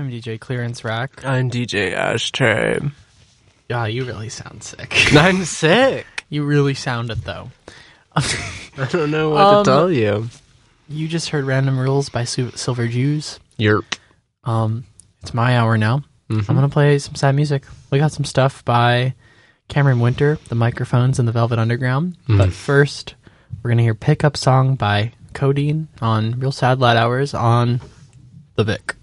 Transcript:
I'm DJ Clearance Rack. I'm DJ Ashtray. Yeah, you really sound sick. I'm sick. You really sound it, though. I don't know what to tell you. You just heard Random Rules by Silver Jews. Yerp. It's my hour now. Mm-hmm. I'm going to play some sad music. We got some stuff by Cameron Winter, The Microphones, and The Velvet Underground. But first, we're going to hear Pickup Song by Codeine on Real Sad Lad Hours on The Vic.